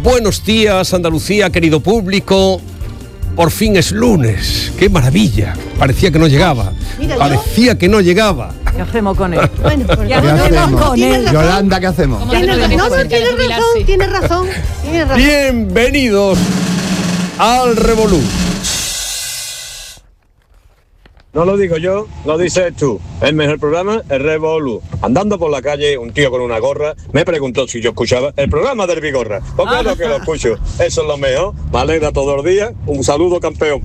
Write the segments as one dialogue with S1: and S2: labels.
S1: Buenos días, Andalucía, querido público. Por fin es lunes. ¡Qué maravilla! Parecía que no llegaba. Parecía que no llegaba.
S2: ¿Qué hacemos con él?
S3: Bueno,
S2: ¿Qué hacemos con él?
S4: Yolanda, ¿qué hacemos?
S3: Tiene razón.
S1: Bienvenidos al Revolú.
S5: No lo digo yo, lo dices tú. El mejor programa, el Revolú. Andando por la calle, un tío con una gorra me preguntó si yo escuchaba el programa del Bigorra. Pues claro que lo escucho. Eso es lo mejor. Me alegra todos los días. Un saludo, campeón.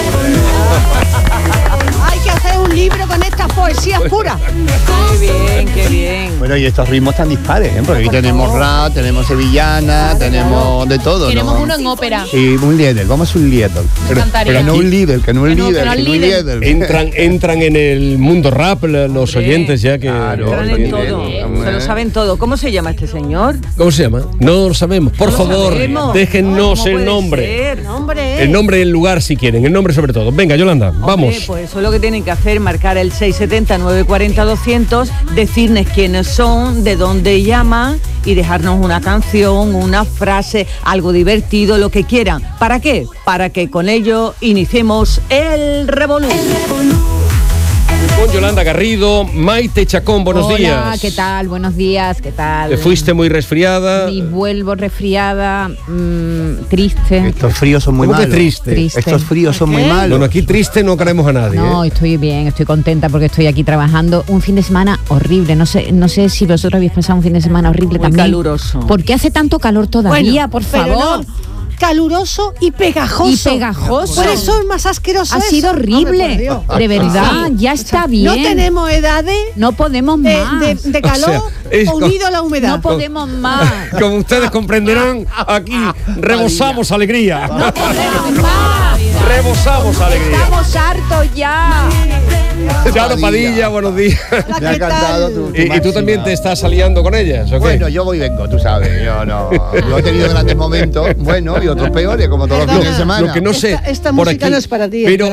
S3: Hay que hacer un libro con estas poesías puras.
S2: Qué bien.
S4: Bueno, y estos ritmos tan dispares, ¿eh? Porque aquí tenemos rap, tenemos sevillana, tenemos de todo,
S6: Queremos
S4: ¿no?
S6: uno en ópera.
S4: Y un líder, vamos a un líder. Pero no un líder, que no es líder.
S1: Entran en el mundo rap los oyentes ya que...
S2: Entran en todo, se lo saben todo. ¿Cómo se llama este señor?
S1: ¿Cómo se llama? No lo sabemos. Por favor, déjennos el nombre. El nombre y el lugar si quieren, el nombre sobre todo. Venga, Yolanda, vamos.
S2: Pues eso es lo que tienen que hacer, marcar el 670-940-200, decirnos quiénes son, de dónde llaman y dejarnos una canción, una frase, algo divertido, lo que quieran. ¿Para qué? Para que con ello iniciemos el Revolú.
S1: Con Yolanda Garrido, Maite Chacón, buenos días.
S6: Hola, ¿qué tal? Buenos días, ¿qué tal?
S1: ¿Te fuiste muy resfriada?
S6: Y vuelvo resfriada, triste.
S4: Estos fríos son muy malos.
S1: ¿Cómo que triste?
S4: Estos fríos son muy malos.
S1: Bueno, aquí triste no queremos a nadie.
S6: No, estoy bien, estoy contenta porque estoy aquí trabajando. Un fin de semana horrible. No sé si vosotros habéis pasado un fin de semana horrible
S2: Muy
S6: también.
S2: caluroso.
S6: ¿Por qué hace tanto calor todavía? Por favor.
S3: Caluroso y pegajoso. Por eso es más asqueroso.
S6: Ha sido horrible. De verdad, ya está bien.
S3: No tenemos edades.
S6: No podemos más.
S3: De calor unido a la humedad.
S6: No podemos más.
S1: Como ustedes comprenderán, aquí rebosamos alegría.
S6: No podemos más.
S1: Rebosamos alegría.
S6: Estamos hartos ya.
S1: Charo Padilla, buenos días.
S4: Me ha encantado tu
S1: ¿Y tú también te estás aliando con ellas, ¿o qué?
S4: Bueno, yo voy y vengo, tú sabes. Yo he tenido grandes momentos buenos y otros peores, como todos los fines de semana.
S1: Lo que no sé,
S3: esta
S1: por
S3: música
S1: aquí,
S3: no es para ti.
S1: pero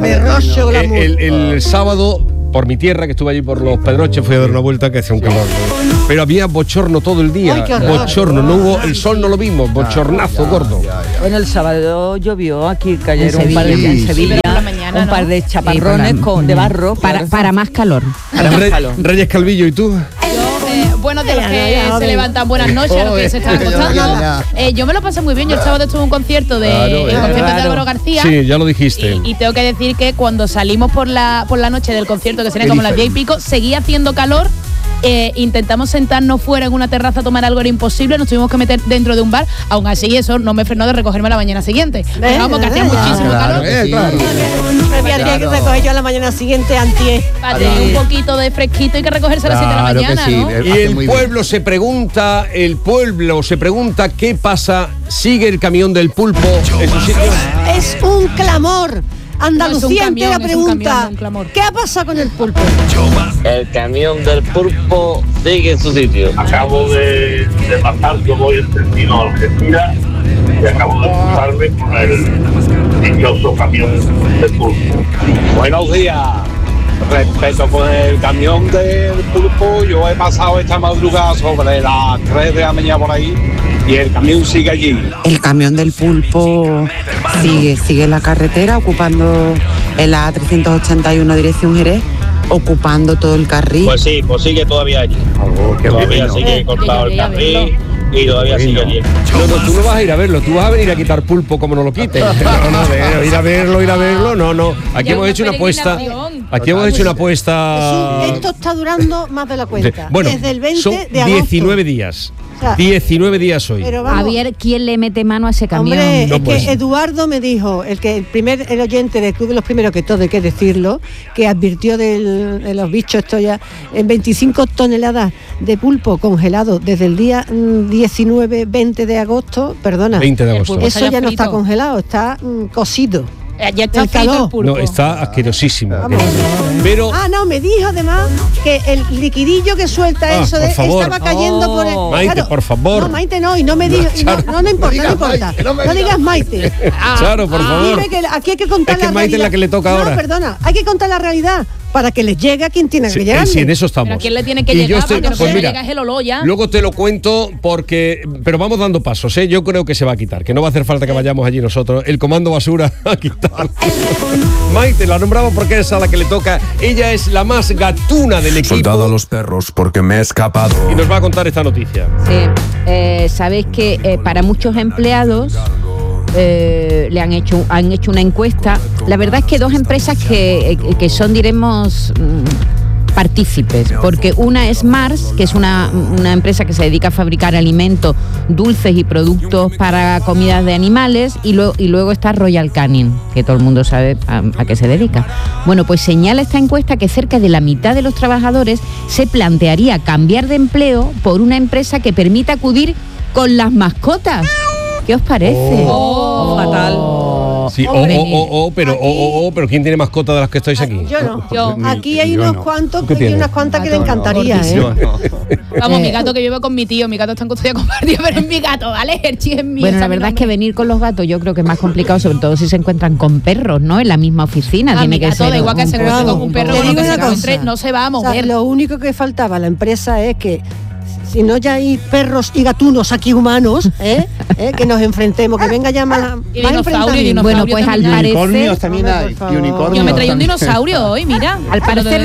S1: el sábado, por mi tierra, que estuve allí por los Pedroches, fui a dar una vuelta que hacía un calor. Pero había bochorno todo el día.
S3: Ay, qué horror.
S1: Bochorno, no hubo, el sol no lo vimos, bochornazo gordo.
S2: Bueno, el sábado llovió, aquí cayeron un par de
S6: En
S2: Sevilla,
S6: por la mañana,
S2: un par de chaparrones de barro.
S6: Para más calor.
S1: Reyes Calvillo, ¿y tú?
S6: Bueno, de los que se levantan, buenas noches, a los que se están acostando. Yo me lo pasé muy bien. Yo el sábado estuve en un concierto de Álvaro García.
S1: Sí, ya lo dijiste.
S6: Y tengo que decir que cuando salimos por la noche del concierto, que serían como las 10 y pico, seguía haciendo calor. Intentamos sentarnos fuera en una terraza a tomar algo, era imposible, nos tuvimos que meter dentro de un bar. Aún así, eso no me frenó de recogerme a la mañana siguiente. Pero vamos, que hacía muchísimo calor.
S1: Claro.
S3: Había que recoger yo a la mañana siguiente antier.
S6: Para tener un poquito de fresquito hay que recogerse a las 7 de la mañana,
S4: que sí,
S6: ¿no?
S1: Y el pueblo se pregunta qué pasa, sigue el camión del pulpo en su sitio.
S3: Es un clamor. Andalucía entera pregunta,
S6: un clamor.
S3: ¿qué ha pasado con el pulpo?
S7: El camión del pulpo sigue en su sitio.
S8: Acabo de pasar, yo voy en destino a Argentina y acabo de cruzarme con el dichoso camión del pulpo.
S5: Buenos días. Respecto con el camión del pulpo, yo he pasado esta madrugada sobre las 3 de la mañana por ahí y el camión sigue allí.
S9: El camión del pulpo sigue en la carretera, ocupando en la A381 dirección Jerez, ocupando todo el carril.
S7: Pues sí, pues sigue todavía allí. Todavía sigue cortado el carril y todavía sigue allí.
S1: No, tú no vas a ir a verlo, tú vas a venir a quitar pulpo como no lo quites. Ir a verlo, no. Aquí hemos hecho una apuesta.
S3: Esto está durando más de la cuenta.
S1: Bueno,
S3: desde el 20
S1: son
S3: de agosto.
S1: 19 días.
S3: O sea,
S1: 19 días hoy.
S3: Pero vamos,
S6: A ver quién le mete mano a ese camión.
S3: hombre,
S1: No,
S3: es
S1: pues.
S3: que Eduardo me dijo, el oyente del Club de los Primeros, que todo hay que decirlo, que advirtió de los bichos esto ya, en 25 toneladas de pulpo congelado desde el día 19-20 de agosto, perdona.
S1: 20 de agosto.
S3: Eso ya no está congelado, está cocido.
S6: Ya está
S3: el
S6: frito
S3: calor.
S6: el pulpo.
S1: No, está asquerosísimo.
S3: Vamos.
S1: Pero
S3: No, me dijo además que el liquidillo que suelta eso
S1: por favor.
S3: estaba cayendo por el...
S1: Maite, por favor.
S3: No, Maite no, y no me dijo... No importa. No digas Maite.
S1: Claro, por favor.
S3: Dime que aquí hay que contar
S1: Es que
S3: la
S1: Maite
S3: realidad.
S1: es la que le toca ahora.
S3: No, perdona, hay que contar la realidad. para que les llegue a quien tiene que llegar.
S1: Sí, en eso estamos.
S6: Pero ¿a quién le tiene que llegar? Porque no puede llegar el olor ya.
S1: Luego te lo cuento pero vamos dando pasos, ¿eh? Yo creo que se va a quitar, que no va a hacer falta que vayamos allí nosotros. El comando basura a quitar. Maite la nombramos porque es a la que le toca. Ella es la más gatuna del equipo.
S10: Soldado a los perros porque me he escapado.
S1: Y nos va a contar esta noticia.
S11: Sí, sabéis que para muchos empleados han hecho una encuesta. La verdad es que 2 empresas que son, diremos, partícipes, porque una es Mars, que es una empresa que se dedica a fabricar alimentos dulces y productos para comidas de animales, y luego está Royal Canin, que todo el mundo sabe a qué se dedica. Bueno, pues señala esta encuesta que cerca de la mitad de los trabajadores se plantearía cambiar de empleo por una empresa que permita acudir con las mascotas. ¿Qué os parece?
S2: Fatal.
S1: Sí, pero ¿quién tiene mascota de las que estáis aquí?
S3: Yo no. Aquí hay unas cuantas que le encantaría, ¿eh?
S6: Vamos, mi gato que vive con mi tío, mi gato está en custodia compartida, pero es mi gato, ¿vale? Herchi es mío.
S11: Bueno, la verdad es que venir con los gatos yo creo que es más complicado, sobre todo si se encuentran con perros, ¿no? En la misma oficina. Tiene que ser.
S6: Da igual que se encuentre con un perro, no se va a mover.
S3: Lo único que faltaba a la empresa es que si no ya hay perros y gatunos aquí humanos, que nos enfrentemos, que venga ya más enfrentamiento.
S11: Bueno, pues al parecer...
S4: Unicornios también hay.
S6: Yo me traía un dinosaurio hoy, mira.
S11: Al parecer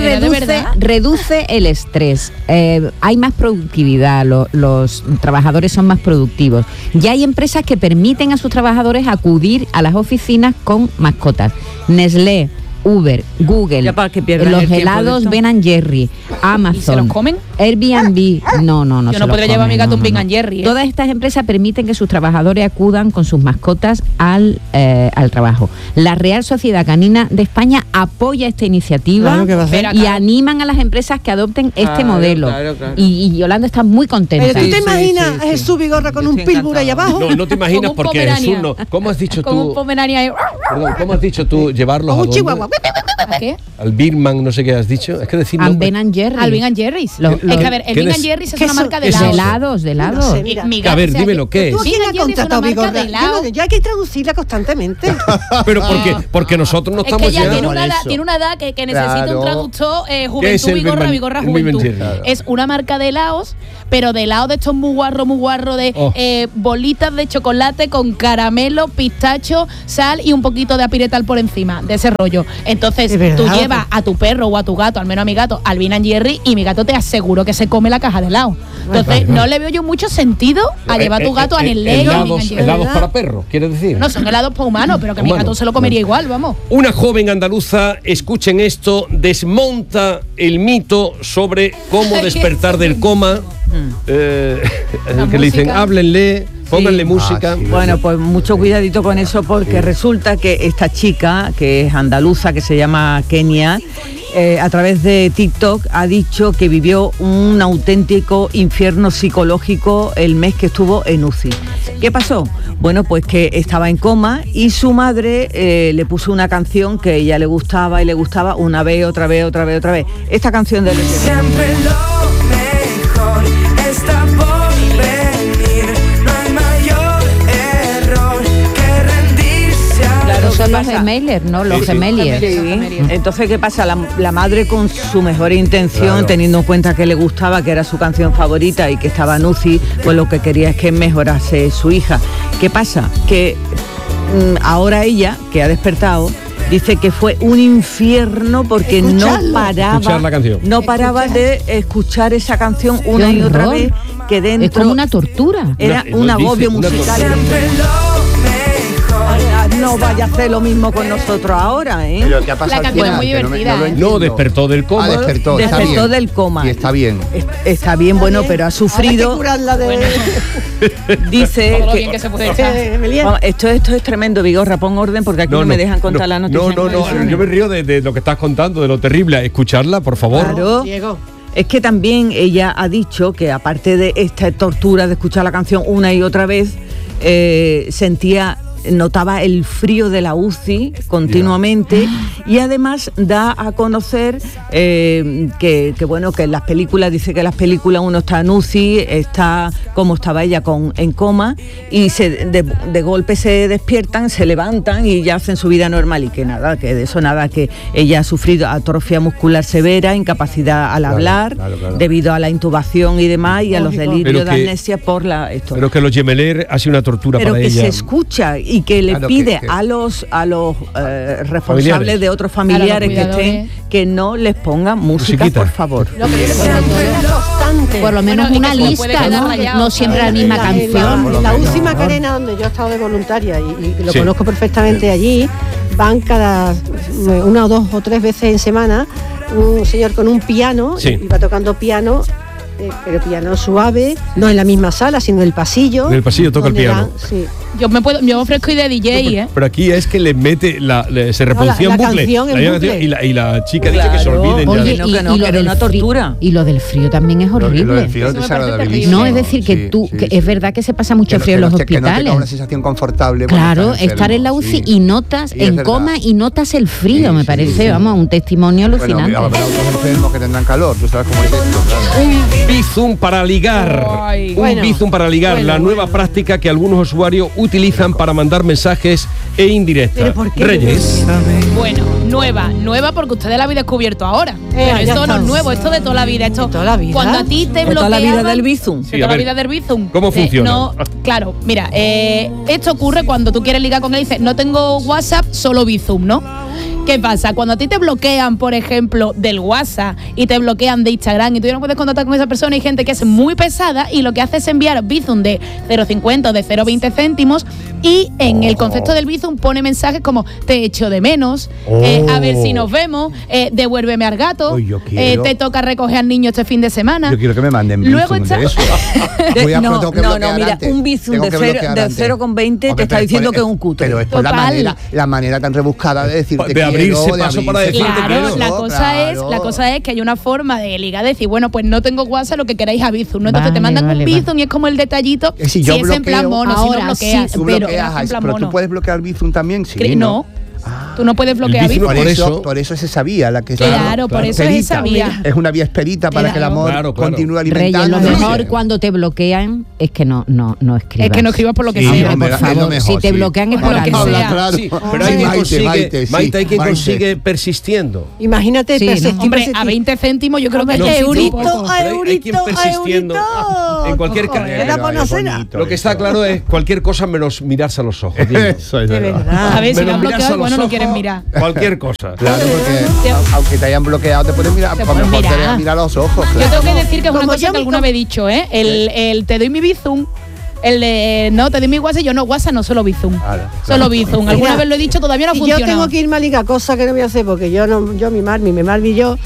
S11: reduce el estrés. Hay más productividad, los trabajadores son más productivos. Ya hay empresas que permiten a sus trabajadores acudir a las oficinas con mascotas. Nestlé, Uber, Google, los helados Ben & Jerry, Amazon.
S6: ¿Y se los comen?
S11: Airbnb. No.
S6: Yo no podría llevar a mi gato un Ben & Jerry.
S11: Todas estas empresas permiten que sus trabajadores acudan con sus mascotas al trabajo. La Real Sociedad Canina de España apoya esta iniciativa y animan a las empresas que adopten este modelo. Claro. Y Yolanda está muy contenta.
S3: Pero ¿tú te imaginas a Jesús Vigorra con un pitbull ahí abajo?
S1: No te imaginas porque Jesús no. ¿Cómo has dicho tú?
S6: Como un pomerania.
S1: Perdón, ¿cómo has dicho tú llevarlos a
S3: Chihuahua?
S6: ¿A qué?
S1: Al Birman, no sé qué has dicho. Es que decir
S11: al Ben & Jerry.
S6: Al Ben & Jerry's. Es que a ver, el Ben & Jerry's es una marca de helados.
S11: De helados.
S3: No sé,
S1: a ver, dímelo, ¿qué es?
S3: ¿Tú quién ha contratado Vigorra? Yo hay que traducirla constantemente.
S1: Pero porque nosotros no estamos
S6: ya. Es que ella tiene una edad que necesita un traductor Juventud Vigorra Juventud. Es una marca de helados, pero de helados de estos muy guarro de bolitas de chocolate con caramelo, pistacho, sal y un poquito de apiretal por encima, de ese rollo. Entonces tú llevas a tu perro o a tu gato, al menos a mi gato, al Ben & Jerry, y mi gato te aseguro que se come la caja de helado. Entonces no le veo yo mucho sentido a llevar a tu gato a Nestlé.
S1: Helados para perros, ¿quieres decir?
S6: No, son helados para humanos, pero que mi gato se lo comería igual, vamos.
S1: Una joven andaluza, escuchen esto, desmonta el mito sobre cómo despertar del coma. Que le dicen, háblenle, pónganle música.
S2: Bueno, pues mucho cuidadito con eso, porque resulta que esta chica, que es andaluza, que se llama Kenia, a través de TikTok ha dicho que vivió un auténtico infierno psicológico el mes que estuvo en UCI. ¿Qué pasó? Bueno, pues que estaba en coma y su madre le puso una canción que a ella le gustaba y le gustaba una vez, otra vez. Esta canción de
S12: Siempre lo mejor está por venir, no hay mayor error que rendirse.
S11: Claro, son los gemelos, ¿no? Los gemeliers.
S2: Sí. Entonces, ¿qué pasa? La madre, con su mejor intención, teniendo en cuenta que le gustaba, que era su canción favorita y que estaba en UCI, pues lo que quería es que mejorase su hija. ¿Qué pasa? Que ahora ella, que ha despertado, dice que fue un infierno porque no paraba de escuchar esa canción una y otra vez, que dentro...
S11: Es como una tortura.
S2: Era un agobio musical. No vaya a hacer lo mismo con nosotros ahora, ¿eh?
S4: Pero ¿qué ha pasado?
S6: La canción es muy divertida.
S1: No, despertó del coma.
S4: Despertó
S2: del coma.
S4: Y está bien.
S2: Está bien, bueno, pero ha sufrido. Dice
S6: todo lo bien que se puede echar.
S2: Esto es tremendo, Vigorra, pon orden porque aquí no me dejan contar la noticia.
S1: No, yo me río de lo que estás contando, de lo terrible. Escucharla, por favor.
S2: Claro. Diego. Es que también ella ha dicho que aparte de esta tortura de escuchar la canción una y otra vez, sentía notaba el frío de la UCI continuamente, y además da a conocer que en las películas, dice que en las películas uno está en UCI, está como estaba ella en coma, y de golpe se despiertan, se levantan y ya hacen su vida normal, y que nada, que de eso nada, que ella ha sufrido atrofia muscular severa, incapacidad al hablar, debido a la intubación y demás, y a los delirios de amnesia por esto.
S1: Pero que los Gemeler ha sido una tortura para ella.
S2: Pero que se escucha y que le pide a los responsables de otros familiares que estén, que no les pongan música, por favor.
S11: Por lo menos una lista, no siempre la misma canción.
S3: La UCI Macarena, donde yo he estado de voluntaria y lo conozco perfectamente allí, van cada 1 o 2 o 3 veces en semana un señor con un piano, y va tocando piano, pero piano suave, no en la misma sala, sino en el pasillo.
S1: En el pasillo toca el piano.
S6: Yo ofrezco ir de DJ,
S1: pero aquí es que le mete se reproducía en bucle. Y la chica dice que se olviden.
S11: Oye,
S1: ya.
S11: y lo de la tortura. Y lo del frío también es horrible.
S4: Lo del frío es desagradabilísimo.
S11: No, es decir, que es verdad que se pasa mucho frío en los hospitales.
S4: Que no tenga una sensación confortable.
S11: Claro, estar en la UCI y notas, en coma, y notas el frío, me parece, vamos, un testimonio alucinante.
S4: Bueno, habrá otros enfermos que tendrán calor, tú sabes cómo es esto.
S1: Un Bizum para ligar. Un Bizum para ligar, la nueva práctica que algunos usuarios utilizan para mandar mensajes e indirectas.
S2: ¿Pero por qué?
S1: Reyes.
S6: Bueno, nueva porque ustedes la habéis descubierto ahora. Pero esto no es nuevo, esto de toda la vida. Esto,
S2: ¿de toda la vida?
S6: Cuando a ti te bloqueaban...
S2: ¿De toda la vida del Bizum?
S6: De toda la vida del Bizum.
S1: ¿Cómo funciona?
S6: Claro, mira, esto ocurre cuando tú quieres ligar con él y dices, no tengo WhatsApp, solo Bizum, ¿no? ¿Qué pasa? Cuando a ti te bloquean, por ejemplo, del WhatsApp y te bloquean de Instagram y tú ya no puedes contactar con esa persona, hay gente que es muy pesada y lo que hace es enviar Bizum de 0,50 o de 0,20 céntimos, y en el concepto del Bizum pone mensajes como te echo de menos, a ver si nos vemos, devuélveme al gato, te toca recoger al niño este fin de semana.
S4: Yo quiero que me manden Bizum.
S6: Luego está...
S4: de eso.
S2: Mira, un Bizum de 0,20 te está diciendo que es un cutre.
S4: Pero es por la manera tan rebuscada de decirte
S1: de abrirse paso para decirte
S6: claro, la cosa es que hay una forma de ligar, decir, bueno, pues no tengo WhatsApp, lo que queráis a Bizum, ¿no? Entonces te mandan un Bizum y es como el detallito, si es en plan mono, si no bloqueas,
S4: pero tú puedes bloquear Bizum también, sí,
S6: ¿no? Tú no puedes bloquear Bizum.
S4: Por eso es esa vía la que
S6: Claro, por eso es esa vía.
S4: Es una vía esperita para que el amor continúe alimentando.
S11: Reyes, lo mejor cuando te bloquean es que no escribas.
S6: Es que no escribas por lo que sea.
S11: Por favor, si te bloquean es por lo que sea.
S4: Claro.
S1: Sí, pero hay quien consigue, Maite, hay quien consigue persistiendo.
S3: Imagínate,
S6: hombre, a 20 céntimos yo creo que
S2: hay eurito,
S1: hay quien persistiendo en cualquier caso. Lo que está claro es cualquier cosa menos mirarse a los ojos.
S4: Eso es verdad.
S6: A ver, si no han bloqueado, bueno, no quieren mirar.
S1: Cualquier cosa.
S4: Claro, porque aunque te hayan bloqueado, te pueden mirar. A lo mejor te deben mirar a los ojos.
S6: Yo tengo que decir que es una cosa que alguna vez he dicho, ¿eh? El te doy mi Bizum. No, te doy mi WhatsApp, yo no, WhatsApp no, solo Bizum. Solo Bizum. Alguna vez lo he dicho, todavía no ha funcionado.
S3: Yo tengo que irme a ligar, cosa que no voy a hacer, porque mi Marmi y yo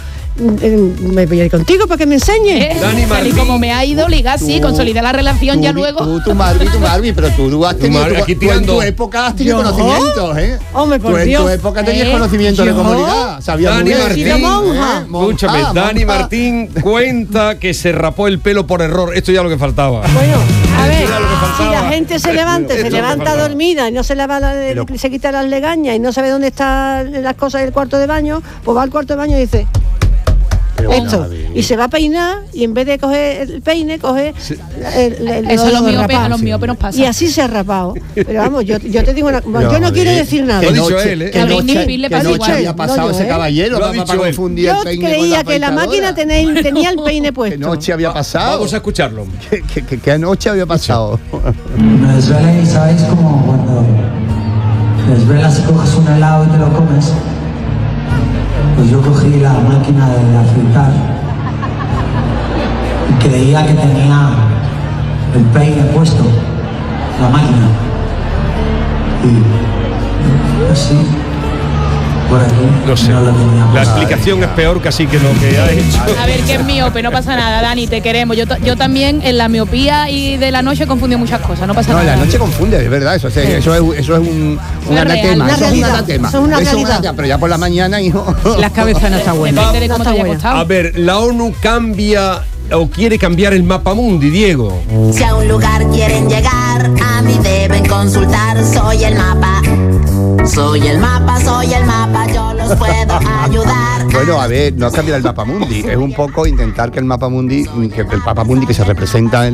S3: me voy a ir contigo para que me enseñes.
S1: Dani Martín.
S6: Y como me ha ido, ligar, sí, consolidar la relación ya luego.
S4: Tu Marvi, pero tú has tenido, en tu época has tenido conocimientos, ¿eh?
S3: Hombre, por Dios.
S4: En tu época tenías conocimiento de cómo ligar. Sabías
S1: Dani Martín, escúchame, Dani
S4: monja.
S1: Martín cuenta que se rapó el pelo por error. Esto ya es lo que faltaba.
S3: Bueno, a ver, si la gente se levanta dormida y no se quita las legañas y no sabe dónde están las cosas del cuarto de baño, pues va al cuarto de baño y dice esto, y se va a peinar y en vez de coger el peine coge
S6: eso a los miopes nos pasa.
S3: Y así se ha rapado. Pero vamos, yo te digo yo no quiero decir nada.
S1: Lo ha dicho él,
S6: Que a Britney Spears le pasa igual.
S4: Había pasado ese caballero para confundir el peine.
S3: Yo creía que la máquina tenía el peine puesto.
S4: ¿Qué noche había pasado?
S1: Vamos a escucharlo.
S4: ¿Qué noche había pasado?
S13: Me desvelé y sabéis como cuando te desvelas y coges un helado y te lo comes. Pues yo cogí la máquina de afeitar y creía que tenía el peine puesto, la máquina. Y así, por aquí,
S1: no sé.
S13: No lo tenía.
S1: La explicación es peor casi que lo que ha hecho.
S6: A ver, que es miope, no pasa nada, Dani, te queremos. Yo también en la miopía y de la noche he confundido muchas cosas, no pasa nada.
S4: No, la noche confunde, es verdad, eso es un anatema. Eso es un anatema. Eso es una realidad. Pero ya por la mañana, hijo.
S11: La cabeza no está buena.
S6: Depende de cómo te haya costado.
S1: A ver, la ONU cambia o quiere cambiar el mapa mundi, Diego.
S14: Si a un lugar quieren llegar, a mí deben consultar. Soy soy el mapa. Soy el mapa, yo los puedo ayudar.
S4: Bueno, a ver, no es cambiar el mapa mundi, es un poco intentar que el mapa mundi, que se representa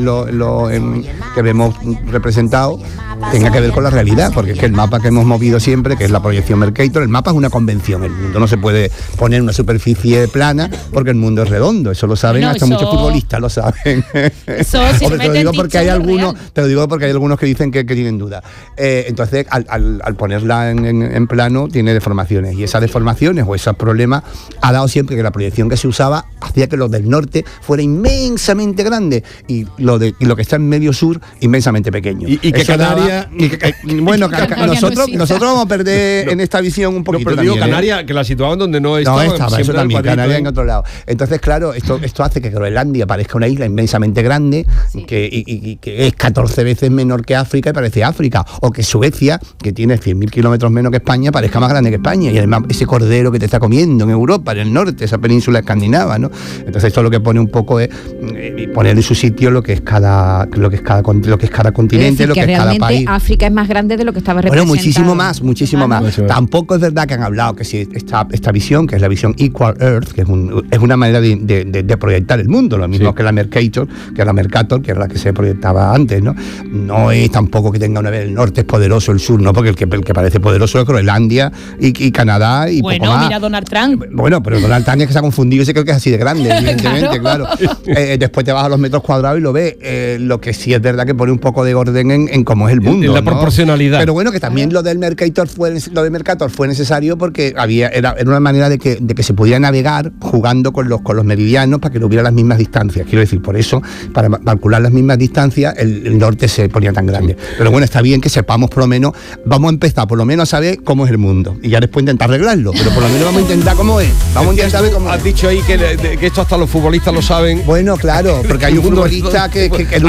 S4: que vemos representado, tenga que ver con la realidad, porque es que el mapa que hemos movido siempre, que es la proyección Mercator, el mapa es una convención, el mundo no se puede poner en una superficie plana porque el mundo es redondo, eso lo saben, hasta muchos futbolistas lo saben. Hombre, te lo digo porque hay algunos que dicen que tienen duda. Entonces, al ponerla en plano, tiene deformaciones, y esas deformaciones o esos problemas ha dado siempre que la proyección que se usaba hacía que lo del norte fuera inmensamente grande y lo que está en medio sur inmensamente pequeño.
S1: Y que Canarias...
S4: Bueno, nosotros vamos a perder en esta visión un poquito.
S1: Pero
S4: también,
S1: digo, Canarias, que la situaban donde no estaba.
S4: No estaba, eso también, Canarias en otro lado. Entonces, claro, esto hace que Groenlandia parezca una isla inmensamente grande, que es 14 veces menor que África y parece África, o que Suecia, que tiene 100.000 kilómetros menos que España, parezca más grande que España, y además ese cordero que te está comiendo en Europa, en el norte, esa península escandinava, ¿no? Entonces esto lo que pone un poco es poner en su sitio lo que es cada continente, lo que es cada país.
S11: África es más grande de lo que estaba representado.
S4: Bueno, muchísimo más. Tampoco es verdad que han hablado que si esta visión, que es la visión Equal Earth, que es una manera de proyectar el mundo, lo mismo que la Mercator, que era la que se proyectaba antes, ¿no? No es tampoco que tenga una vez el norte es poderoso, el sur no, porque el que parece poderoso es Groenlandia y Canadá y poco más.
S6: Bueno, mira Donald Trump.
S4: Bueno, pero Donald Trump es que se ha confundido y se cree que es así de grande, evidentemente, claro. Después te vas a los metros cuadrados y lo ves. Lo que sí es verdad que pone un poco de orden en cómo es el mundo.
S1: En la proporcionalidad.
S4: Pero bueno, que también lo del Mercator fue necesario porque era una manera de que se pudiera navegar jugando con los meridianos para que no hubiera las mismas distancias. Quiero decir, por eso, para calcular las mismas distancias, el norte se ponía tan grande. Pero bueno, está bien que sepamos por lo menos, vamos a empezar por lo menos a saber cómo es el mundo y ya después intentar arreglarlo, pero por lo menos vamos a intentar cómo es. Vamos a intentar ver cómo
S1: has dicho ahí que esto hasta los futbolistas lo saben.
S4: Bueno, claro, porque hay un futbolista que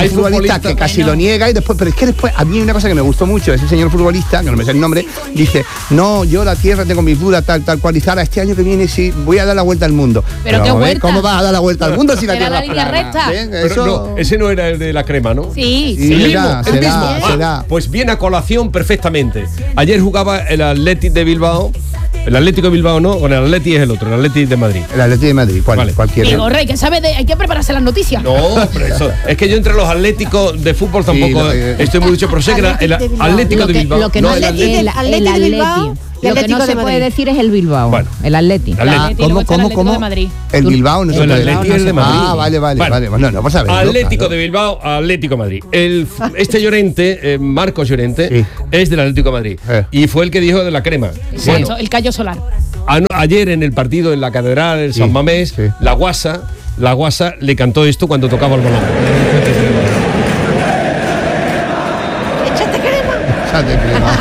S4: casi lo niega y después, pero es que después a mí hay una cosa que me gustó mucho, ese señor futbolista, que no me sé el nombre, dice, no, yo la tierra tengo mis dudas, tal cual, y Zara, este año que viene sí voy a dar la vuelta al mundo.
S6: Pero qué vuelta.
S4: ¿Cómo vas a dar la vuelta al mundo si la tierra
S6: es plana? Recta.
S1: Pero no, ese no era el de la crema, ¿no?
S6: Sí.
S4: Será.
S1: Pues viene a colación perfectamente. Ayer jugaba el Athletic de Bilbao. El Atlético de Bilbao no, con el Atleti es el otro, el Atleti de Madrid.
S4: El Atleti de Madrid, cualquiera.
S6: Diego Rey, que sabe hay que prepararse las noticias.
S1: No, pero eso, es que yo entre los atléticos de fútbol tampoco estoy muy dicho, pero sé que el Atlético de Bilbao.
S11: Lo que no, el Atleti. Lo que no se puede decir es el Bilbao. Bueno, el Atleti.
S4: ¿Cómo? El Bilbao no es el
S1: Atleti es de Madrid.
S4: Ah, vale. Bueno, no pasa nada.
S1: Atlético de Bilbao, Atlético de Madrid. Este Llorente, Marcos Llorente, es del Atlético de Madrid. Y fue el que dijo de la crema.
S6: Bueno, el Cayo Solar.
S1: Ayer en el partido en la Catedral, en San Mamés, la Guasa le cantó esto cuando tocaba el balón.
S3: Échate crema.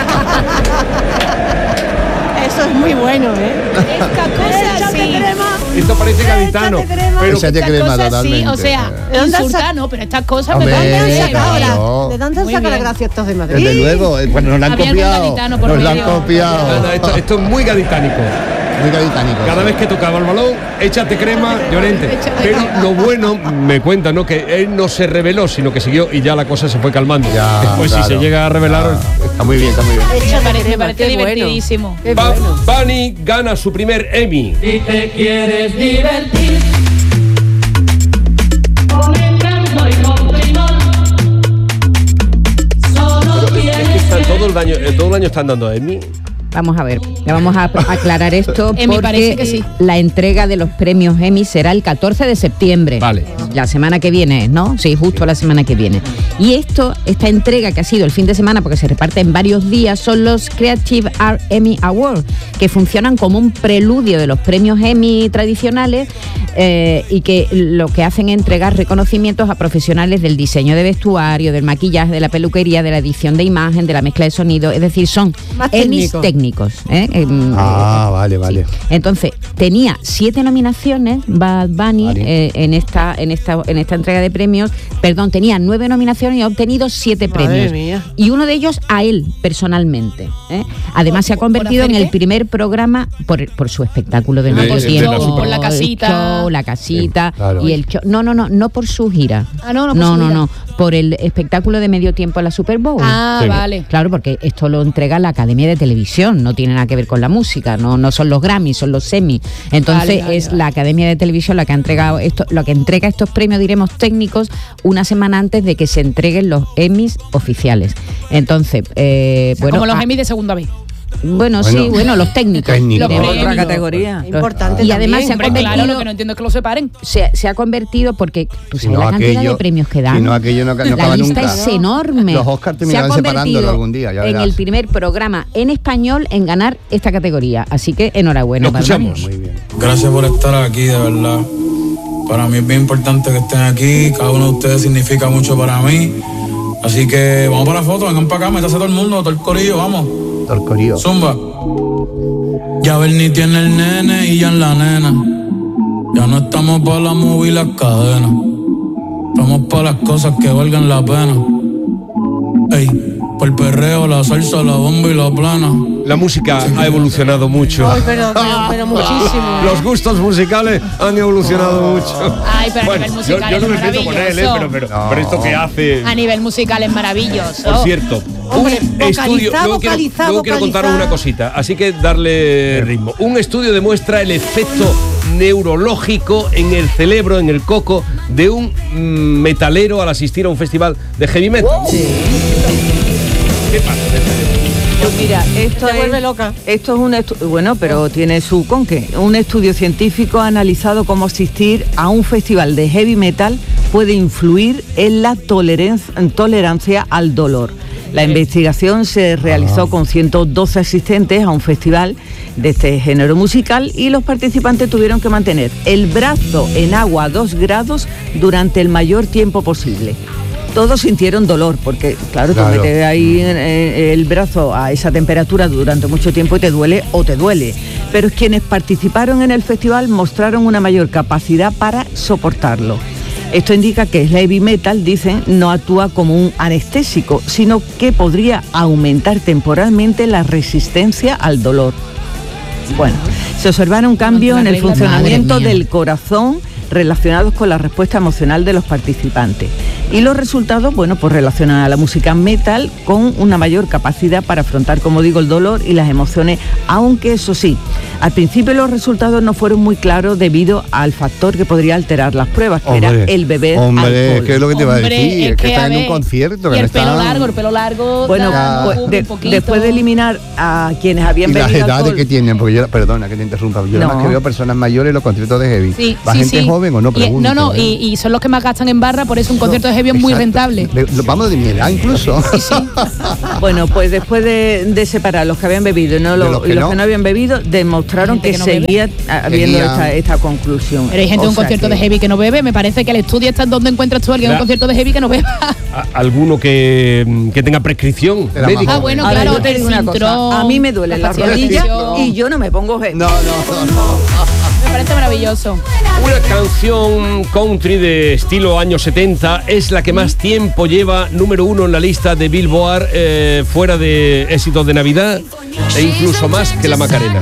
S3: Eso es muy bueno,
S6: Esta cosa sí.
S1: Esto parece gaditano.
S4: Pero
S6: estas cosas sí, o sea, insultano, pero estas cosas
S3: ¿de dónde han sacado la gracia estos de Madrid?
S4: Desde luego, bueno, nos la han copiado.
S1: Esto es muy gaditánico. Cada vez que tocaba el balón, échate crema, Llorente. Pero lo bueno, me cuentan, ¿no? Que él no se rebeló, sino que siguió y ya la cosa se fue calmando. Después, si se llega a revelar.
S4: Está muy bien.
S6: Me parece divertidísimo.
S1: Bunny gana su primer Emmy.
S12: Si te quieres divertir, con encanto y con primor, solo tienes que
S1: todo el año están dando Emmy.
S11: Vamos a ver, le vamos a aclarar esto
S6: me parece que sí.
S11: La entrega de los premios Emmy será el 14 de septiembre.
S1: Vale.
S11: La semana que viene, ¿no? Sí, justo la semana que viene. Y esta entrega que ha sido el fin de semana, porque se reparte en varios días, son los Creative Art Emmy Awards, que funcionan como un preludio de los premios Emmy tradicionales y que lo que hacen es entregar reconocimientos a profesionales del diseño de vestuario, del maquillaje, de la peluquería, de la edición de imagen, de la mezcla de sonido, es decir, son Emmys técnicos.
S4: Vale.
S11: Sí. Entonces, tenía 7 nominaciones Bad Bunny en esta entrega de premios. Perdón, tenía 9 nominaciones y ha obtenido 7 premios.
S3: Mía.
S11: Y uno de ellos a él, personalmente. Además, se ha convertido en el primer programa por su espectáculo del medio tiempo.
S6: Por la casita.
S11: Saló, la casita
S4: claro.
S11: y el no por su gira. No, por el espectáculo de medio tiempo en la Super Bowl.
S6: Ah, vale.
S11: Claro, porque esto lo entrega la Academia de Televisión, no tiene nada que ver con la música, no son los Grammys, son los Emmy. Entonces es la Academia de Televisión la que ha entregado esto, lo que entrega estos premios, diremos, técnicos una semana antes de que se entreguen los Emmys oficiales. Entonces,
S6: como los Emmys de segunda vez.
S11: Bueno, los técnicos.
S2: Otra categoría.
S3: Importante.
S11: Y además se ha
S6: Hombre,
S11: convertido.
S6: claro, lo que no entiendo es que lo separen.
S11: Se ha convertido porque tú sabes la cantidad de premios que dan.
S4: Si no, aquello no
S11: la
S4: acaba
S11: lista
S4: nunca.
S11: es enorme.
S4: Los Oscars
S11: Se ha
S4: terminarán separándolo
S11: convertido
S4: algún día, ya
S11: en
S4: verás.
S11: el primer programa en español en ganar esta categoría. Así que enhorabuena.
S1: Lo escuchamos.
S4: Muy bien.
S15: Gracias por estar aquí, de verdad. Para mí es bien importante que estén aquí. Cada uno de ustedes significa mucho para mí. Así que vamos para la foto, vengan para acá, métase todo el mundo, todo el corillo, vamos.
S4: Todo el corillo.
S15: Zumba. Ya Bernie tiene el nene y ya en la nena. Ya no estamos para la movie y las cadenas. Estamos para las cosas que valgan la pena. Ey, por el perreo, la salsa, la bomba y la plana.
S1: La música ha evolucionado mucho.
S3: Ay, pero muchísimo.
S1: Los gustos musicales han evolucionado mucho.
S6: Ay, pero
S1: Bueno,
S6: a nivel musical
S1: yo no
S6: es
S1: me meto con él,
S6: maravilloso.
S1: pero esto que hace.
S6: A nivel musical es maravilloso.
S1: Por cierto,
S3: Hombre,
S1: un estudio. Luego quiero contaros una cosita, así que darle ritmo. Un estudio demuestra el efecto neurológico en el cerebro, en el coco, de un metalero al asistir a un festival de heavy metal. ¿Qué pasa?
S2: Pues mira, esto es un bueno, pero tiene su conque. Un estudio científico ha analizado cómo asistir a un festival de heavy metal puede influir en la tolerancia al dolor. La investigación se realizó con 112 asistentes a un festival de este género musical y los participantes tuvieron que mantener el brazo en agua a 2 grados durante el mayor tiempo posible. Todos sintieron dolor, porque claro, tú metes ahí el brazo a esa temperatura durante mucho tiempo y te duele o te duele. Pero quienes participaron en el festival mostraron una mayor capacidad para soportarlo. Esto indica que el heavy metal, dicen, no actúa como un anestésico, sino que podría aumentar temporalmente la resistencia al dolor. Bueno, se observaron cambios en el funcionamiento del corazón relacionados con la respuesta emocional de los participantes. Y los resultados, bueno, pues relacionan a la música metal con una mayor capacidad para afrontar, como digo, el dolor y las emociones, aunque eso sí, al principio los resultados no fueron muy claros debido al factor que podría alterar las pruebas, que era el beber alcohol.
S4: ¿Qué es lo que te iba a decir? Es que están en un concierto.
S6: Y el pelo largo.
S2: Bueno, después de eliminar a quienes habían bebido
S4: las edades
S2: alcohol,
S4: que tienen, porque yo, perdona que te interrumpa, yo nada más que veo personas mayores en los conciertos de heavy. ¿Va gente joven o no? Pregunto,
S6: y son los que más gastan en barra, por eso un concierto de heavy es muy rentable.
S4: Vamos de mi edad incluso.
S2: Bueno, pues después de separar los que habían bebido y los que no habían bebido, demostraron que seguía habiendo esta conclusión.
S6: Pero hay gente de un concierto de heavy que no bebe. Me parece que el estudio está en donde encuentras tú a alguien en un concierto de heavy que no beba.
S1: ¿Alguno que tenga prescripción médica?
S6: Ah, bueno, claro,
S2: te digo una cosa. A mí me duele la rodilla y yo no me pongo heavy.
S4: No.
S6: Me parece maravilloso.
S1: Una canción country de estilo años 70 es la que más tiempo lleva número 1 en la lista de Billboard, fuera de éxitos de Navidad, e incluso más que la Macarena.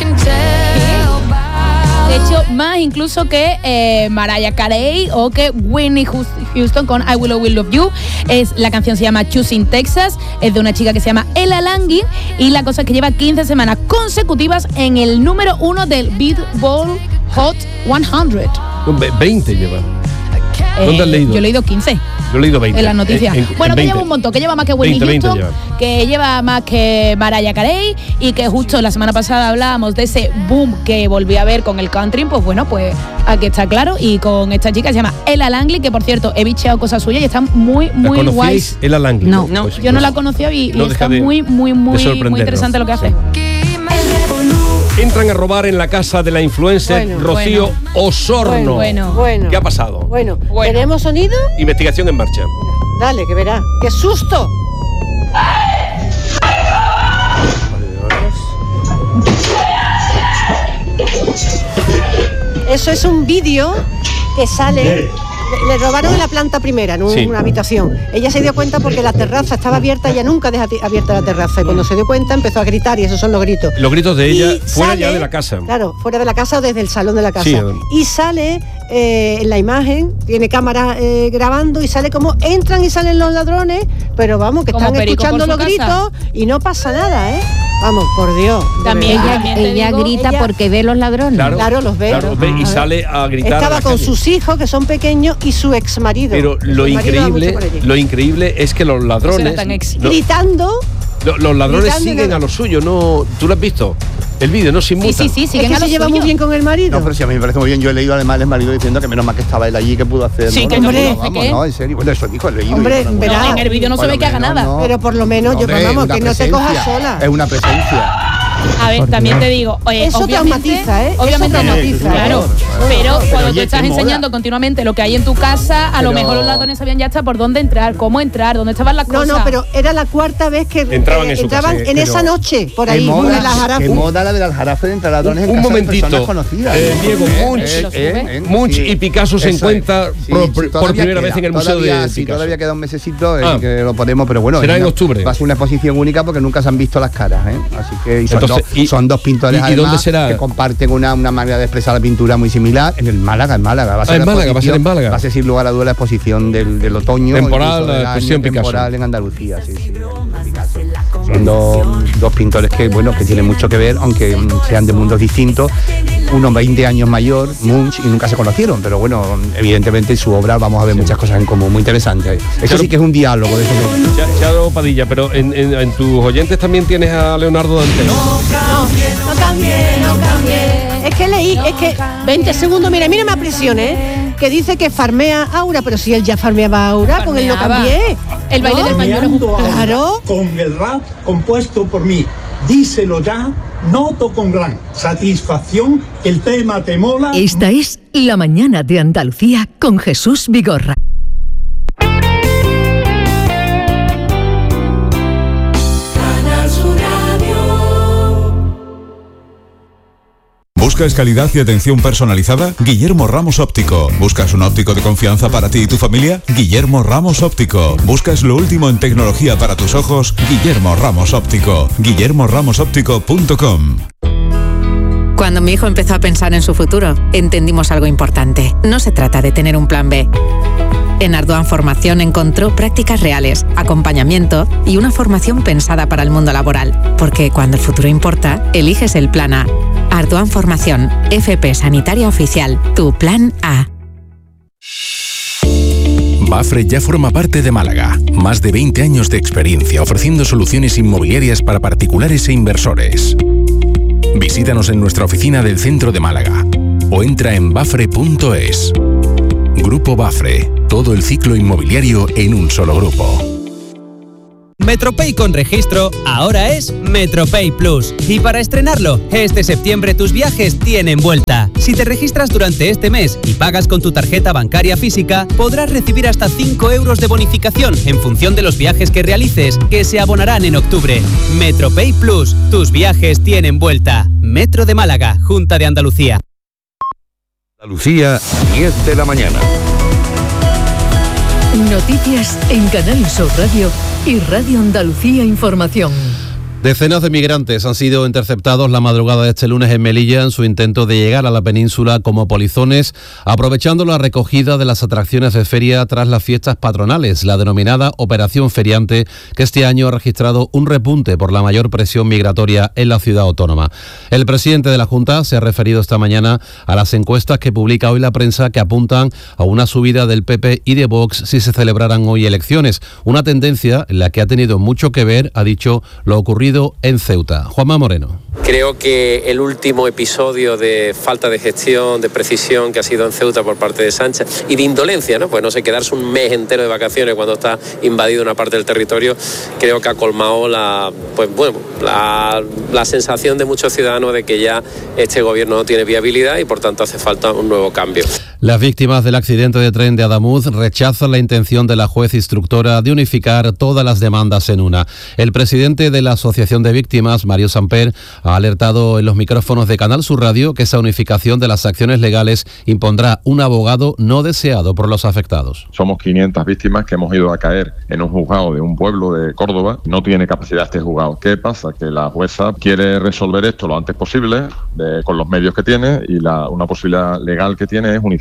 S6: De hecho, más incluso que Mariah Carey o que Whitney Houston con I Will Always Love You. La canción se llama Choosing Texas, es de una chica que se llama Ella Lange, y la cosa es que lleva 15 semanas consecutivas en el número 1 del Billboard Hot 100.
S1: 20 lleva. ¿Dónde has leído?
S6: Yo he leído 15.
S1: Yo he leído 20.
S6: En las noticias. Bueno, que lleva un montón, que lleva más que Whitney Houston, que lleva más que Mariah Carey, y que justo la semana pasada hablábamos de ese boom que volví a ver con el country. Pues bueno, pues aquí está claro. Y con esta chica se llama Ella Lange, que por cierto he bicheado cosas suyas y están muy guays.
S1: Ella Lange.
S6: No, yo no la conocía y está muy interesante lo que hace.
S1: Entran a robar en la casa de la influencer Rocío Osorno. ¿Qué ha pasado?
S3: Bueno, ¿tenemos sonido?
S1: Investigación en marcha.
S3: Dale, que verá. ¡Qué susto! Eso es un vídeo que sale. Le robaron en la planta primera, en una habitación. Ella se dio cuenta porque la terraza estaba abierta, ella nunca deja abierta la terraza. Y cuando se dio cuenta empezó a gritar, y esos son los gritos.
S1: Los gritos de ella fuera ya de la casa.
S3: Claro, fuera de la casa o desde el salón de la casa.
S1: Sí,
S3: y sale en la imagen, tiene cámara grabando y sale como entran y salen los ladrones, pero vamos, que están escuchando los gritos y no pasa nada, ¿eh? Vamos, por Dios.
S11: También ella grita porque ve los ladrones.
S3: Claro, los ve.
S1: Claro, ve y sale a gritar.
S3: Estaba con sus hijos, que son pequeños, y su ex marido.
S1: Pero lo increíble es que los ladrones
S3: gritando.
S1: Los ladrones siguen a lo suyo, ¿no? ¿Tú lo has visto? El vídeo, ¿no? Sin multa.
S11: Sí, siguen
S3: es que
S11: a lo
S3: se lleva
S11: suyo.
S3: muy bien con el marido.
S4: No, pero sí, a mí me parece muy bien. Yo he leído además el marido diciendo que menos mal que estaba él allí, que pudo hacer.
S11: Sí,
S4: ¿no?
S11: que
S3: hombre,
S4: vamos, no, en serio. Bueno, eso dijo, he leído.
S3: Hombre, verá.
S6: En el vídeo no se ve que haga nada.
S4: No.
S3: Pero por lo menos, vamos, que no te cojas sola.
S4: Es una presencia.
S6: A ver, también te digo,
S3: eso traumatiza, ¿eh?
S6: Obviamente
S3: eso traumatiza,
S6: claro. Pero cuando tú estás enseñando continuamente lo que hay en tu casa, a lo mejor los ladrones sabían ya hasta por dónde entrar, cómo entrar, dónde estaban las cosas.
S3: No, pero era la cuarta vez que entraban en esa noche, por ahí, en el Aljarafe.
S4: Qué moda la del Aljarafe de entrar ladrones en casa de personas conocidas.
S1: Diego, Munch y Picasso se encuentran por primera vez en el Museo de Picasso.
S4: Todavía queda un mesecito que lo podemos, pero bueno.
S1: Será en octubre.
S4: Va a ser una exposición única porque nunca se han visto las caras, ¿eh? Así que son dos pintores
S1: ¿y dónde será?
S4: Que comparten una manera de expresar la pintura muy similar en el Málaga. Va a ser
S1: en Málaga.
S4: Va a ser sin lugar a dudas la exposición del otoño
S1: temporal, la exposición Picasso
S4: temporal en Andalucía. Sí. Son dos pintores que tienen mucho que ver, aunque sean de mundos distintos. Uno 20 años mayor, Munch, y nunca se conocieron, pero bueno, evidentemente en su obra vamos a ver muchas cosas en común, muy interesantes. Eso sí que es un diálogo de
S1: Charo Padilla, pero en tus oyentes también tienes a Leonardo Dante.
S3: No cambie. Es que 20 segundos, mira, me apresione, que dice que farmea Aura, pero si él ya farmeaba Aura, con él lo cambié.
S6: El baile del pañuelo.
S3: Claro.
S16: Con el rap compuesto por mí. Díselo ya, noto con gran satisfacción que el tema te mola.
S17: Esta es La Mañana de Andalucía con Jesús Vigorra.
S18: ¿Buscas calidad y atención personalizada? Guillermo Ramos Óptico. ¿Buscas un óptico de confianza para ti y tu familia? Guillermo Ramos Óptico. ¿Buscas lo último en tecnología para tus ojos? Guillermo Ramos Óptico. guillermoramosoptico.com.
S19: Cuando mi hijo empezó a pensar en su futuro, entendimos algo importante. No se trata de tener un plan B. En Ardoan Formación encontró prácticas reales, acompañamiento y una formación pensada para el mundo laboral. Porque cuando el futuro importa, eliges el plan A. Ardoan Formación, FP Sanitaria Oficial, tu plan A.
S20: Bafre ya forma parte de Málaga. Más de 20 años de experiencia ofreciendo soluciones inmobiliarias para particulares e inversores. Visítanos en nuestra oficina del centro de Málaga o entra en bafre.es. Grupo Bafre, todo el ciclo inmobiliario en un solo grupo.
S21: Metropay con registro ahora es Metropay Plus. Y para estrenarlo, este septiembre tus viajes tienen vuelta. Si te registras durante este mes y pagas con tu tarjeta bancaria física, podrás recibir hasta 5 euros de bonificación en función de los viajes que realices, que se abonarán en octubre. Metropay Plus, tus viajes tienen vuelta. Metro de Málaga, Junta de Andalucía.
S22: Andalucía, 10 de la mañana.
S17: Noticias en Canal Sur Radio y Radio Andalucía Información.
S23: Decenas de migrantes han sido interceptados la madrugada de este lunes en Melilla en su intento de llegar a la península como polizones, aprovechando la recogida de las atracciones de feria tras las fiestas patronales, la denominada Operación Feriante, que este año ha registrado un repunte por la mayor presión migratoria en la ciudad autónoma. El presidente de la Junta se ha referido esta mañana a las encuestas que publica hoy la prensa que apuntan a una subida del PP y de Vox si se celebraran hoy elecciones, una tendencia en la que ha tenido mucho que ver, ha dicho, lo ocurrido en Ceuta. Juanma Moreno.
S24: Creo que el último episodio de falta de gestión, de precisión que ha sido en Ceuta por parte de Sánchez y de indolencia, ¿no? Pues no sé, quedarse un mes entero de vacaciones cuando está invadido una parte del territorio, creo que ha colmado la sensación de muchos ciudadanos de que ya este gobierno no tiene viabilidad y por tanto hace falta un nuevo cambio.
S23: Las víctimas del accidente de tren de Adamuz rechazan la intención de la juez instructora de unificar todas las demandas en una. El presidente de la Asociación de Víctimas, Mario Samper, ha alertado en los micrófonos de Canal Sur Radio que esa unificación de las acciones legales impondrá un abogado no deseado por los afectados.
S25: Somos 500 víctimas que hemos ido a caer en un juzgado de un pueblo de Córdoba. No tiene capacidad este juzgado. ¿Qué pasa? Que la jueza quiere resolver esto lo antes posible con los medios que tiene y una posibilidad legal que tiene es unificar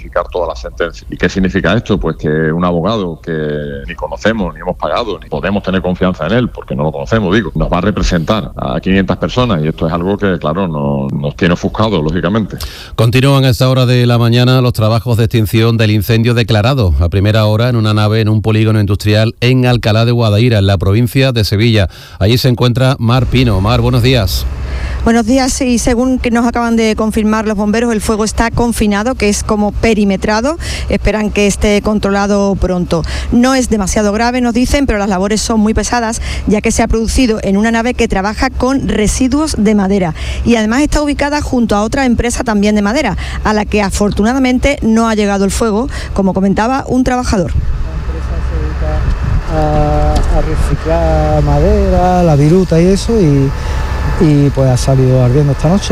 S25: modificar toda la sentencia. ¿Y qué significa esto? Pues que un abogado que ni conocemos, ni hemos pagado, ni podemos tener confianza en él, porque no lo conocemos, nos va a representar a 500 personas, y esto es algo que, claro, nos tiene ofuscado, lógicamente.
S23: Continúan a esta hora de la mañana los trabajos de extinción del incendio declarado a primera hora en una nave en un polígono industrial en Alcalá de Guadaira, en la provincia de Sevilla. Allí se encuentra Mar Pino. Mar, buenos días.
S5: Buenos días, y según que nos acaban de confirmar los bomberos, el fuego está confinado, que es como perimetrado. Esperan que esté controlado pronto. No es demasiado grave, nos dicen, pero las labores son muy pesadas, ya que se ha producido en una nave que trabaja con residuos de madera y además está ubicada junto a otra empresa también de madera, a la que afortunadamente no ha llegado el fuego, como comentaba un trabajador.
S7: A reciclar madera, la viruta y eso, y pues ha salido ardiendo esta noche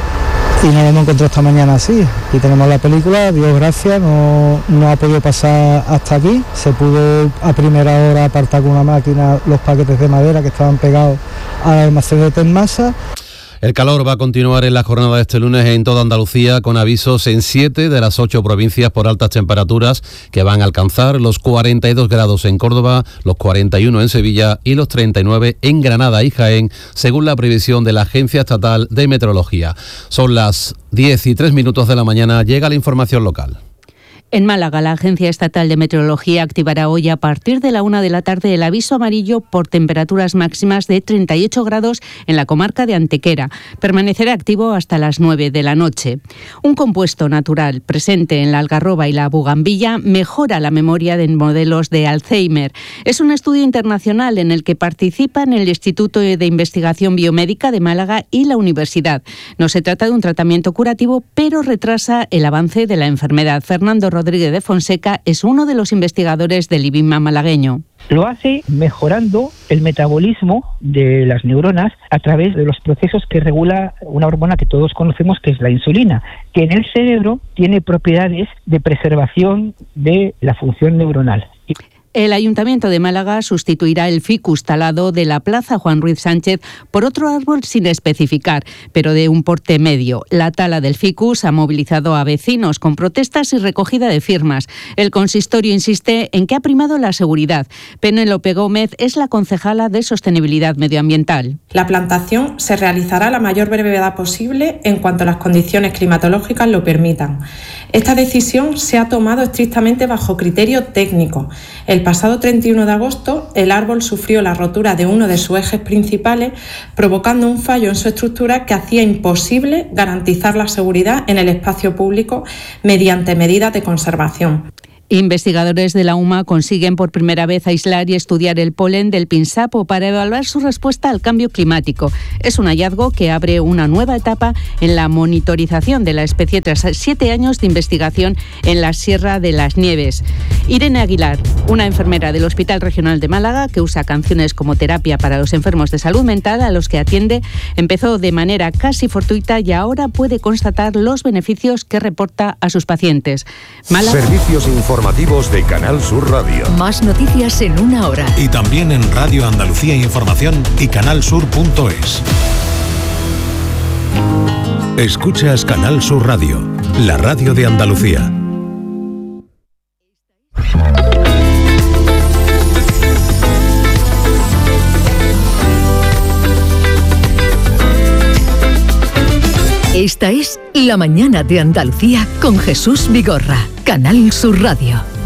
S7: y no lo hemos encontrado esta mañana así. Aquí tenemos la película, Dios gracias, no ha podido pasar hasta aquí. Se pudo a primera hora apartar con una máquina los paquetes de madera que estaban pegados al almacén de Tenmasa.
S23: El calor va a continuar en la jornada de este lunes en toda Andalucía, con avisos en 7 de las 8 provincias por altas temperaturas que van a alcanzar los 42 grados en Córdoba, los 41 en Sevilla y los 39 en Granada y Jaén, según la previsión de la Agencia Estatal de Meteorología. Son las 10:03 de la mañana, llega la información local.
S8: En Málaga, la Agencia Estatal de Meteorología activará hoy a partir de la 1 de la tarde el aviso amarillo por temperaturas máximas de 38 grados en la comarca de Antequera. Permanecerá activo hasta las 9 de la noche. Un compuesto natural presente en la algarroba y la bugambilla mejora la memoria de modelos de Alzheimer. Es un estudio internacional en el que participan el Instituto de Investigación Biomédica de Málaga y la Universidad. No se trata de un tratamiento curativo, pero retrasa el avance de la enfermedad. Fernando Rodríguez de Fonseca es uno de los investigadores del IBIMA malagueño.
S9: Lo hace mejorando el metabolismo de las neuronas a través de los procesos que regula una hormona que todos conocemos, que es la insulina, que en el cerebro tiene propiedades de preservación de la función neuronal.
S8: El Ayuntamiento de Málaga sustituirá el ficus talado de la Plaza Juan Ruiz Sánchez por otro árbol sin especificar, pero de un porte medio. La tala del ficus ha movilizado a vecinos con protestas y recogida de firmas. El consistorio insiste en que ha primado la seguridad. Penélope Gómez es la concejala de Sostenibilidad Medioambiental.
S10: La plantación se realizará a la mayor brevedad posible en cuanto las condiciones climatológicas lo permitan. Esta decisión se ha tomado estrictamente bajo criterio técnico. El pasado 31 de agosto, el árbol sufrió la rotura de uno de sus ejes principales, provocando un fallo en su estructura que hacía imposible garantizar la seguridad en el espacio público mediante medidas de conservación.
S8: Investigadores de la UMA consiguen por primera vez aislar y estudiar el polen del pinsapo para evaluar su respuesta al cambio climático. Es un hallazgo que abre una nueva etapa en la monitorización de la especie tras 7 años de investigación en la Sierra de las Nieves. Irene Aguilar, una enfermera del Hospital Regional de Málaga que usa canciones como terapia para los enfermos de salud mental a los que atiende, empezó de manera casi fortuita y ahora puede constatar los beneficios que reporta a sus pacientes. Málaga.
S22: Servicios informativos de Canal Sur Radio.
S17: Más noticias en una hora.
S20: Y también en Radio Andalucía Información y canalsur.es. Escuchas Canal Sur Radio, la radio de Andalucía.
S17: Esta es La Mañana de Andalucía con Jesús Vigorra, Canal Sur Radio.